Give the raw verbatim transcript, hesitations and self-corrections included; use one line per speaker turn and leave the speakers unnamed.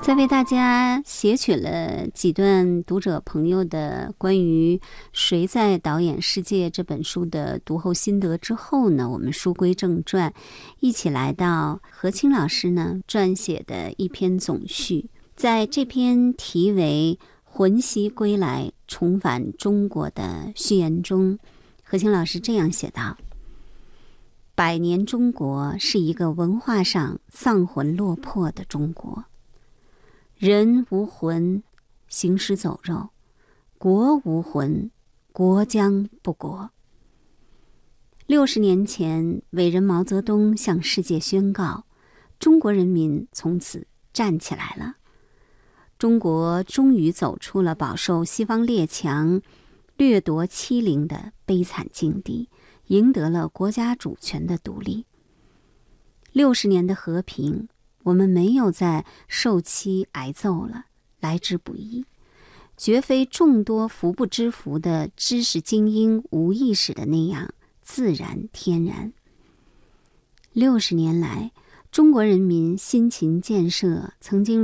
再为大家写取了几段读者朋友的关于《谁在导演世界》这本书的读后心得之后呢，我们书归正传，一起来到何清老师呢撰写的一篇总序。在这篇题为《魂兮归来，重返中国》的序言中，何清老师这样写道：百年中国是一个文化上丧魂落魄的中国，人无魂，行尸走肉；国无魂，国将不国。六十年前，伟人毛泽东向世界宣告，中国人民从此站起来了。中国终于走出了饱受西方列强掠夺欺凌的悲惨境地，赢得了国家主权的独立。六十年的和平，我们没有再受欺挨揍了，来之不易，绝非众多福不知福的知识精英无意识的那样自然天然。六十年来，中国人民辛勤建设曾经